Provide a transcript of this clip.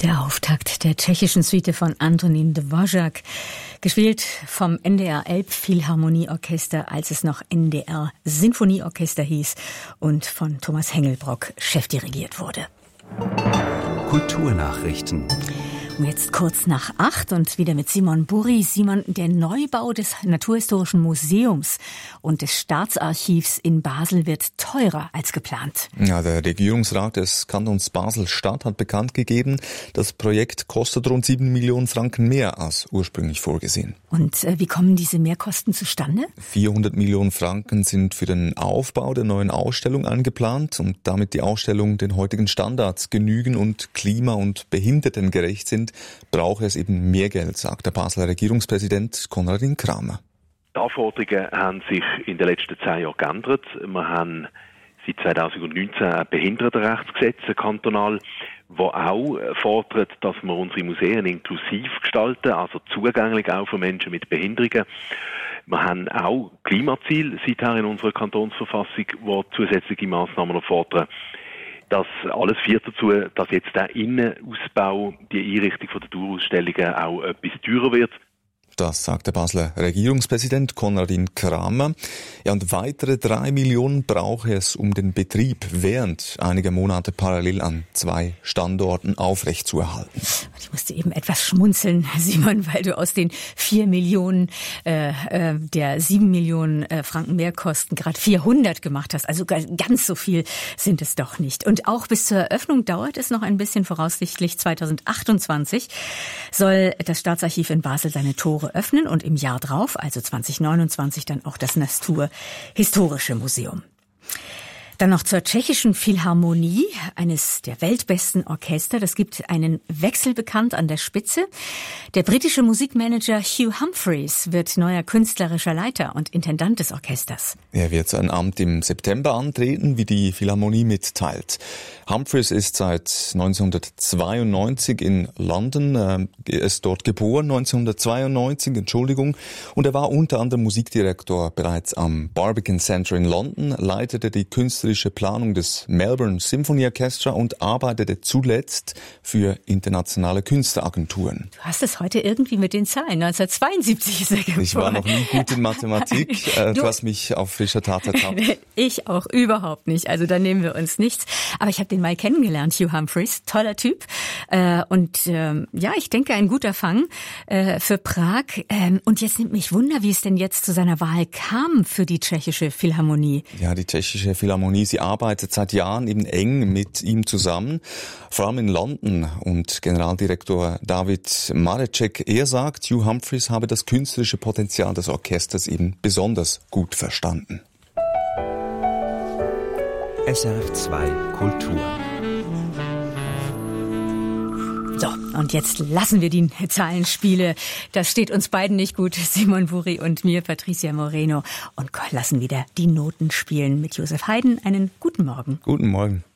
Der Auftakt der tschechischen Suite von Antonín Dvořák, gespielt vom NDR Elbphilharmonieorchester, als es noch NDR Sinfonieorchester hieß und von Thomas Hengelbrock chefdirigiert wurde. Kulturnachrichten. Und jetzt kurz nach 8 und wieder mit Simon Burri. Simon, der Neubau des Naturhistorischen Museums und des Staatsarchivs in Basel wird teurer als geplant. Ja, der Regierungsrat des Kantons Basel-Stadt hat bekannt gegeben, das Projekt kostet rund 7 Millionen Franken mehr als ursprünglich vorgesehen. Und wie kommen diese Mehrkosten zustande? 400 Millionen Franken sind für den Aufbau der neuen Ausstellung eingeplant und damit die Ausstellung den heutigen Standards genügen und klima- und behindertengerecht sind, brauche es eben mehr Geld, sagt der Basler Regierungspräsident Konradin Kramer. Die Anforderungen haben sich in den letzten 10 Jahren geändert. Wir haben seit 2019 ein Behindertenrechtsgesetz kantonal, das auch fordert, dass wir unsere Museen inklusiv gestalten, also zugänglich auch für Menschen mit Behinderungen. Wir haben auch Klimaziele seither in unserer Kantonsverfassung, die zusätzliche Massnahmen fordern. Das alles führt dazu, dass jetzt der Innenausbau, die Einrichtung der Dauerausstellungen auch etwas teurer wird. Das sagt der Basler Regierungspräsident Konradin Kramer. Ja, und weitere 3 Millionen brauche es, um den Betrieb während einiger Monate parallel an 2 Standorten aufrechtzuerhalten. Ich musste eben etwas schmunzeln, Simon, weil du aus den 4 Millionen der 7 Millionen Franken Mehrkosten gerade 400 gemacht hast. Also ganz so viel sind es doch nicht. Und auch bis zur Eröffnung dauert es noch ein bisschen, voraussichtlich 2028 soll das Staatsarchiv in Basel seine Tore öffnen und im Jahr drauf, also 2029, dann auch das Nastur Historische Museum. Dann noch zur tschechischen Philharmonie, eines der weltbesten Orchester. Das gibt einen Wechsel bekannt an der Spitze. Der britische Musikmanager Hugh Humphreys wird neuer künstlerischer Leiter und Intendant des Orchesters. Er wird sein Amt im September antreten, wie die Philharmonie mitteilt. Humphreys ist seit 1992 in London, er ist dort geboren, 1992, und er war unter anderem Musikdirektor bereits am Barbican Centre in London, leitete die künstlerische Planung des Melbourne Symphony Orchestra und arbeitete zuletzt für internationale Künstleragenturen. Du hast es heute irgendwie mit den Zahlen. 1972 ist er geboren. Ich war noch nie gut in Mathematik. Du hast mich auf frischer Tat ertappt. Ich auch überhaupt nicht. Also da nehmen wir uns nichts. Aber ich habe den mal kennengelernt, Hugh Humphreys. Toller Typ. Ich denke, ein guter Fang für Prag. Und jetzt nimmt mich Wunder, wie es denn jetzt zu seiner Wahl kam für die tschechische Philharmonie. Ja, die tschechische Philharmonie, sie arbeitet seit Jahren eben eng mit ihm zusammen, vor allem in London. Und Generaldirektor David Marecek, er sagt, Hugh Humphreys habe das künstlerische Potenzial des Orchesters eben besonders gut verstanden. SRF2 Kultur. So, und jetzt lassen wir die Zahlenspiele. Das steht uns beiden nicht gut, Simon Burri und mir, Patricia Moreno. Und lassen wieder die Noten spielen mit Josef Haydn. Einen guten Morgen. Guten Morgen.